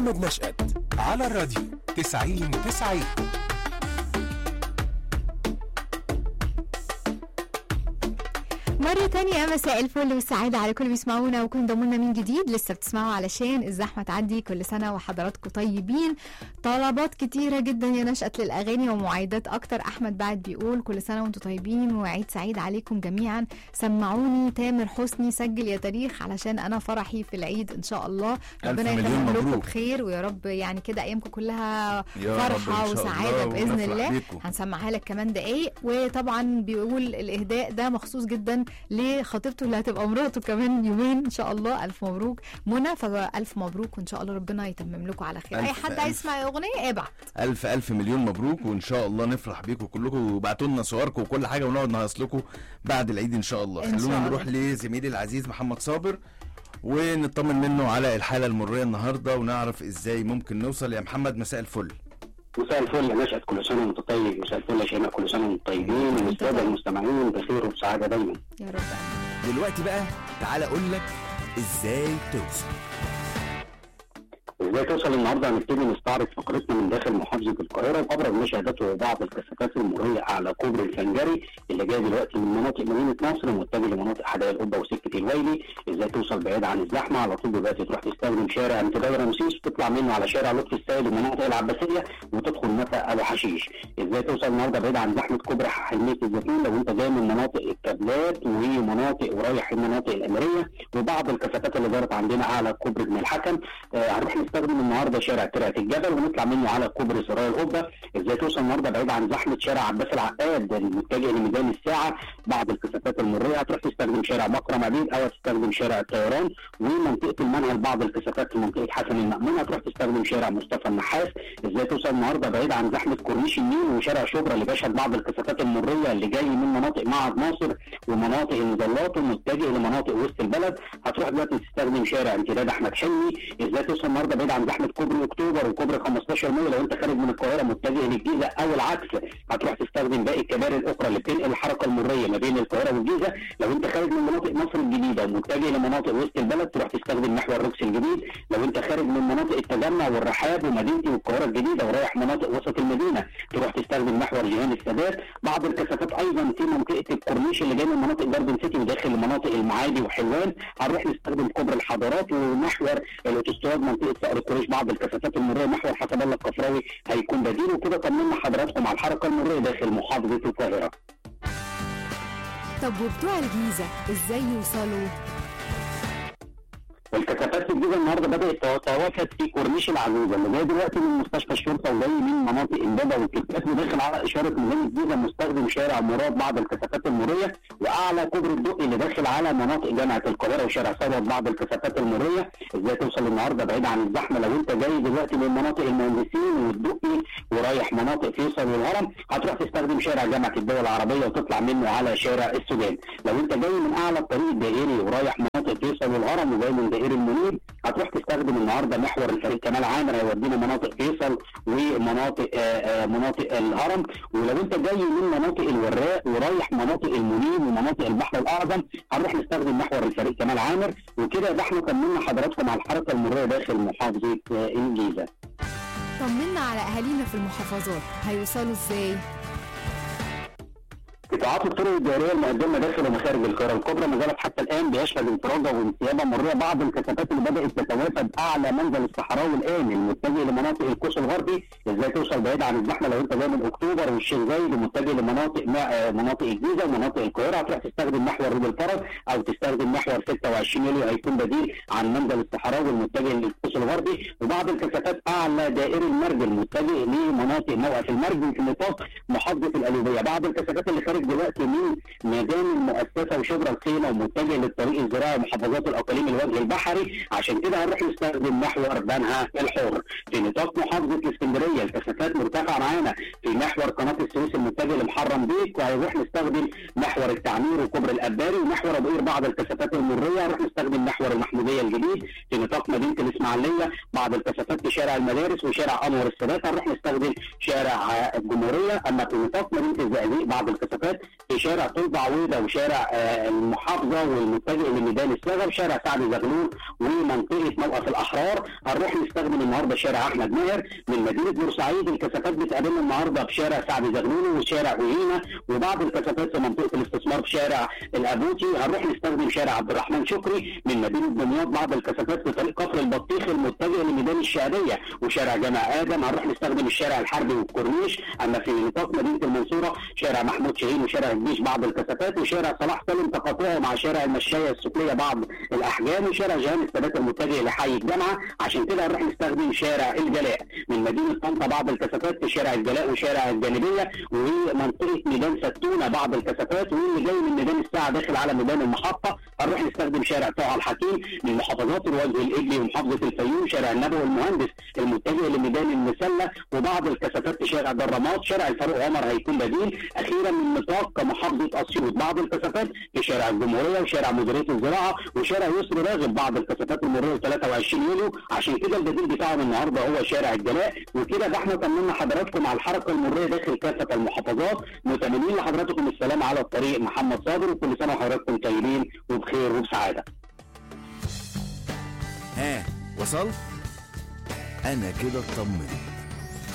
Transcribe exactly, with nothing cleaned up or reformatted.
محمد نشأت على الراديو تسعين تسعين. مرة تانية مساء الفل والسعادة على كل بيسمعونا وكل ضمونا من جديد. لسه بتسمعوا علشان الزحمة تعدي. كل سنة وحضراتكم طيبين. طلبات كتيرة جدا يا نشأت للأغاني ومعايدات أكتر. أحمد بعد بيقول كل سنة وانتم طيبين وعيد سعيد عليكم جميعا. سمعوني تامر حسني سجل يا تاريخ علشان أنا فرحي في العيد إن شاء الله. ربنا يتمم لكم بخير ويا رب يعني كده أيامكم كلها فرحة وسعادة بإذن الله بيكم. هنسمعها لك كمان دقايق. وطبعا بيقول الإهداء ده مخصوص جدا لخطيبته اللي هتبقى مراته كمان يومين ان شاء الله. الف مبروك منى. فالف مبروك وان شاء الله ربنا يتمم لكم على خير. اي حد عايز يسمع اغنيه ابعت. الف الف مليون مبروك وان شاء الله نفرح بيكم كلكم وابعتوا لنا صوركم وكل حاجه ونقعد نهص لكم بعد العيد ان شاء الله. خلونا نروح لزميلي العزيز محمد صابر ونطمن منه على الحاله المريه النهارده ونعرف ازاي ممكن نوصل. يا محمد مساء الفل. مساء الفل يا نشأت، كل سنه وانت طيب. مساء الفل يا شيماء، كل سنه وانتم طيبين والساده المستمعين بخير وبسعاده دايما يا رب. دلوقتي بقى تعالى اقول لك ازاي توصل. ازاي توصل النهارده هنبتدي نستعرض فقرتنا من داخل محافظه القاهره وابرز مشاهدات وبعض الكثافات المروريه على كوبري الفنجري اللي جاي دلوقتي من مناطق مدينه نصر متجه لمناطق حدائق القبه وسكه الويلي. ازاي توصل بعيد عن الزحمه على طول دلوقتي تروح تستخدم شارع امتداد رمسيس وتطلع منه على شارع لطفي السيد ومناطق العباسيه وتدخل نفق ابو حشيش. ازاي توصل النهارده بعيد عن زحمه كوبري حلميه الزيتون لو انت جاي من مناطق الكابلات ومناطق ورايح المناطق الامريه وبعض الكثافات اللي دارت عندنا على كوبري ابن الحكم. آه هنروح نستخدم النهارده شارع ترعه الجبل ونطلع منه على كوبري سرايا القبه. ازاي توصل النهارده بعيد عن زحمه شارع عباس العقاد المتجه لميدان الساعه. بعض الكثافات المريه هتروح تستخدم شارع مكرم عبيد او تستخدم شارع الطيران ومنطقه المنهل. بعض الكثافات في منطقه حسن المأمون هتروح تستخدم شارع مصطفى النحاس. ازاي توصل النهارده بعيد عن زحمه كورنيش النيل وشارع شبرا اللي بيشهد بعض الكثافات المريه اللي جاي من مناطق معهد ناصر ومناطق المظلات ومتجه لمناطق وسط البلد. هتروح دلوقتي تستخدم شارع امتداد احمد حلمي. ازاي توصل النهارده بعيد عن زحمه كوبري اكتوبر وكوبري خمستاشر مايو لو انت خارج من القاهره متجه للجيزه او العكس هتروح تستخدم باقي الكباري الاخرى اللي بتنقل الحركه المريه ما بين القاهره والجيزه. لو انت خارج من مناطق مصر الجديده ومتجه لمناطق وسط البلد تروح تستخدم محور روكس الجديد. لو انت خارج من مناطق التجمع والرحاب ومدينتي والقاهره الجديده ورايح مناطق وسط المدينه تروح تستخدم محور جيهان السادات. بعض الكثافات ايضا في منطقه الكورنيش اللي جاي من مناطق جاردن سيتي وداخل مناطق المعادي وحلوان هنروح نستخدم كوبري الحضارات ومحور الاوتوستراد منطقه صقر الكورنيش. بعض الكثافات المريه محور حسب الله القفراوي هيكون بديل. وكده طمنا حضراتكم على الحركه المريه داخل محافظه القاهره. طب وبتوع الجيزه ازاي يوصلوا؟ الكثافات في الجيزه النهارده بدات تتوافد في كورنيش العجوزه اللي جاي دلوقتي من مستشفى الشرطه وجاي من مناطق امبابه والكثافات وداخل على اشاره ميدان الجيزه مستخدم شارع مراد. بعض الكثافات المريه واعلى كوبري الدقي اللي داخل على مناطق جامعه القاهره وشارع ثروت. بعض الكثافات المريه ازاي توصل النهارده بعيد عن الزحمه لو انت جاي دلوقتي من مناطق المهندسين والدقي ورايح مناطق فيصل والهرم هتروح تستخدم شارع جامعه الدول العربيه وتطلع منه على شارع السودان. لو انت جاي من اعلى الطريق الدائري ورايح مناطق فيصل والهرم وجاي من دائري المنيب هتروح تستخدم النهارده محور الفريق كمال عامر هيودينا مناطق فيصل ومناطق آآ آآ مناطق الهرم. ولو انت جاي من مناطق الوراق ورايح مناطق المنيب ومناطق البحر الاعظم هنروح نستخدم محور الفريق كمال عامر. وكده ده احنا طمنا حضراتكم على الحركه المريه داخل محافظه الجيزه. طمنا على اهالينا في المحافظات هيوصلوا ازاي؟ قطاعات الطرق الدائريه المقدمه داخل ومخارج القاهره الكبرى ما زالت حتى الان بيشهد انفراجه وانسيابه مريه. بعض الكثافات اللي بدات تتوافد اعلى منزل الصحراوي الان المتجه لمناطق القوس الغربي. ازاي توصل بعيد عن الزحمه لو انت جاي من اكتوبر والشيخ زايد ومتجه لمناطق مناطق الجيزه ومناطق القاهره هتروح تستخدم محور رود الفرج او تستخدم محور ستة وعشرين يوليو هيكون بديل عن منزل الصحراوي المتجه للقوس الغربي. وبعض الكثافات اعلى دائري المرج المتجه لمناطق موقف المرج في نطاق محافظه القليوبيه. بعض الكثافات اللي خارج دلوقتي من ميدان المؤسسه وشبرا الخيمه ومتجه للطريق الزراعي ومحافظات الاقاليم الوجه البحري. عشان كده هنروح نستخدم محور بنها الحر. في نطاق محافظه الاسكندريه الكثافات مرتفعه معانا في محور قناه السويس المتجه لمحرم بيك وهنروح نستخدم محور التعمير وكوبري الاباري ومحور ابو قير. بعض الكثافات المريه هنروح نستخدم محور المحموديه الجديد. في نطاق مدينه الاسماعيليه بعض الكثافات في شارع المدارس وشارع انور السادات هنروح نستخدم شارع الجمهوريه. اما في نطاق مدينه الزقازيق بعض الكثافات الكثافات في شارع طلبة عويضة وشارع آه المحافظة والمتجه لميدان الساغة وشارع سعد زغلول ومنطقة موقف الأحرار. هنروح نستخدم النهارده شارع أحمد ماهر. من مدينة بورسعيد الكثافات بتقابلنا النهارده في شارع سعد زغلول وشارع وهينا، وبعض الكثافات في منطقة الاستثمار في شارع الأبوتي. هنروح نستخدم شارع عبد الرحمن شكري. من مدينة دمياط بعض الكثافات في طريق كفر البطيخ المتجه لميدان الشهادية وشارع جامع آدم. هنروح نستخدم الشارع الحربي والكورنيش. أما في نطاق مدينة المنصورة شارع محمود شاهين وشارع الجيش بعض الكثافات، وشارع صلاح سالم تقاطعه مع شارع المشاية السفلية بعض الأحجام، وشارع جهان السادات المتجه لحي الجامعة. عشان كده هنروح نستخدم شارع الجلاء. من مدينة طنطا بعض الكثافات في شارع الجلاء وشارع الجانبية ومنطقة ميدان ستونة بعض الكثافات، واللي جاي من ميدان الساعة داخل على ميدان المحطة هنروح نستخدم شارع طه الحكيم. من محافظات الوجه الإبلي ومحافظة الفيوم شارع النبوي المهندس المتجه لميدان المسلة وبعض الكثافات في شارع درامات. شارع الفاروق عمر هيكون بديل. أخيرا من نطاق محافظة أسيوط بعض الكثافات في شارع الجمهورية وشارع مديرية الزراعة وشارع يسر راغب بعض الكثافات المرورية ثلاثة وعشرين يوليو. عشان كده البديل بتاعهم النهارده هو شارع الجلاء. وكده ده احنا طمنا حضراتكم على الحركة المرورية داخل كافة المحافظات. متمنين لحضراتكم السلام على الطريق محمد صابر، وكل سنة وحضراتكم طيبين وبخير وبسعادة. ها وصلت؟ أنا كده اطمنت.